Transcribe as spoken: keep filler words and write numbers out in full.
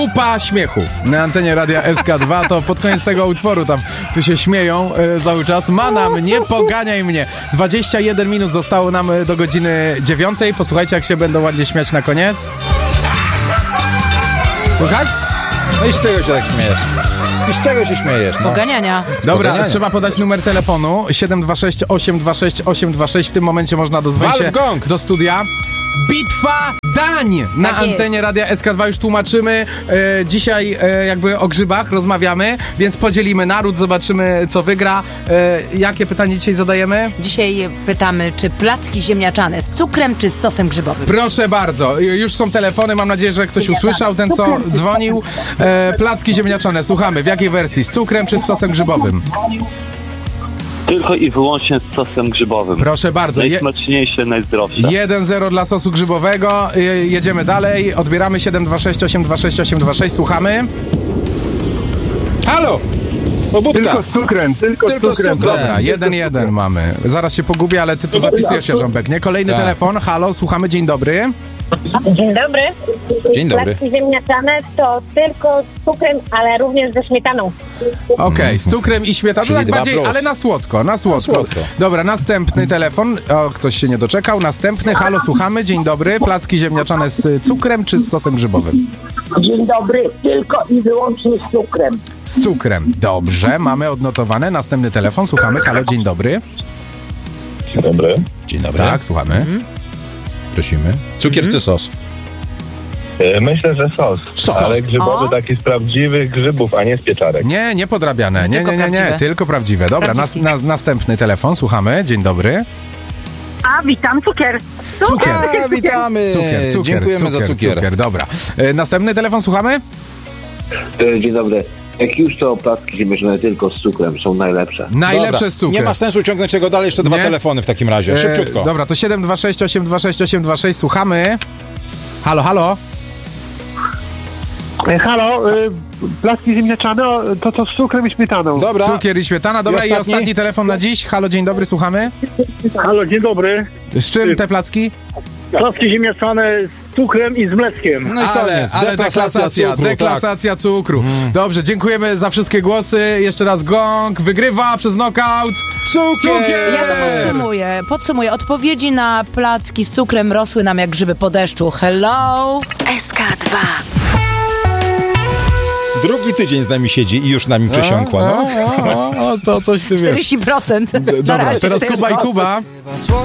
Kupa śmiechu na antenie Radia S K dwa. To pod koniec tego utworu tam tu się śmieją e, cały czas. Manam, nie poganiaj mnie. dwadzieścia jeden minut zostało nam do godziny dziewiątej. Posłuchajcie, jak się będą ładnie śmiać na koniec. Słychać? No i z czego się tak śmiejesz? I z czego się śmiejesz? No? Poganiania. Dobra, Poganiania. trzeba podać numer telefonu siedem dwa sześć osiem dwa sześć osiem dwa sześć. W tym momencie można dozwolić Wal się w gong. do studia. Bitwa dań na Tak jest. antenie Radia S K dwa już tłumaczymy. E, dzisiaj e, jakby o grzybach rozmawiamy, więc podzielimy naród, zobaczymy co wygra. E, jakie pytanie dzisiaj zadajemy? Dzisiaj pytamy, czy placki ziemniaczane z cukrem, czy z sosem grzybowym? Proszę bardzo, już są telefony, mam nadzieję, że ktoś usłyszał, ten co dzwonił. E, placki ziemniaczane, słuchamy. W jakiej wersji? Z cukrem czy z sosem grzybowym? Tylko i wyłącznie z sosem grzybowym. Proszę bardzo. Je- Najsmaczniejsze, najzdrowsze. jeden zero dla sosu grzybowego. Je- jedziemy dalej. Odbieramy siedem dwa sześć osiem dwa sześć osiem dwa sześć. Słuchamy. Halo! Pobudka! Tylko z cukrem, tylko, Tylko z z cukrem. cukrem. Dobra, jeden jeden mamy. Zaraz się pogubię, ale ty to zapisujesz, Jarząbek, nie? Kolejny Tak. telefon. Halo, słuchamy. Dzień dobry. Dzień dobry. Dzień dobry. Placki ziemniaczane to tylko z cukrem, ale również ze śmietaną. Okej, z cukrem i śmietaną, Czyli tak dwa bardziej, plus. ale na słodko, na słodko. słodko. Dobra, następny telefon. O, ktoś się nie doczekał. Następny. Halo, słuchamy. Dzień dobry. Placki ziemniaczane z cukrem czy z sosem grzybowym? Dzień dobry, tylko i wyłącznie z cukrem. Z cukrem. Dobrze, mamy odnotowane. Następny telefon. Słuchamy. Halo, dzień dobry. Dzień dobry. Dzień dobry. Tak, słuchamy. Prosimy. Cukier czy sos? E, Myślę, że sos, Sos. ale grzybowy O. taki z prawdziwych grzybów, a nie z pieczarek. Nie, nie podrabiane. Nie, Tylko nie, nie, nie. prawdziwe. Tylko prawdziwe. Dobra, nas, Prawdziwki. nas, następny telefon. Słuchamy. Dzień dobry. A, witam, cukier. Cukier. A, witamy! Cukier, cukier, Dziękujemy cukier, za cukier. cukier. Dobra. E, następny telefon. Słuchamy. E, Dzień dobry. Jak już to placki ziemniaczane tylko z cukrem są najlepsze. Najlepsze Dobra. z cukrem. Nie ma sensu ciągnąć tego dalej, jeszcze dwa Nie? telefony w takim razie. Szybciutko. E, dobra, to siedem dwa sześć osiem dwa sześć osiem dwa sześć. Słuchamy. Halo, halo. E, Halo, e, placki ziemniaczane o, to co z cukrem i śmietaną. Dobra. Cukier i śmietana. Dobra, I i ostatni? ostatni telefon na dziś. Halo, dzień dobry, słuchamy. Halo, dzień dobry. Z czym te placki? Placki ziemniaczane z cukrem i z mleczkiem. No i ale, koniec. ale deklasacja, cukru, deklasacja cukru. Dobrze, dziękujemy za wszystkie głosy. Jeszcze raz gong. Wygrywa przez knockout. Cukier! Ja to podsumuję. Podsumuję. Odpowiedzi na placki z cukrem rosły nam jak grzyby po deszczu. Hello! S K dwa. Tak. Drugi tydzień z nami siedzi i już nami przesiąkła. No. O, o, o, to coś ty wiesz. czterdzieści procent. Na Dobra, razie teraz to jest Kuba i moc. Kuba.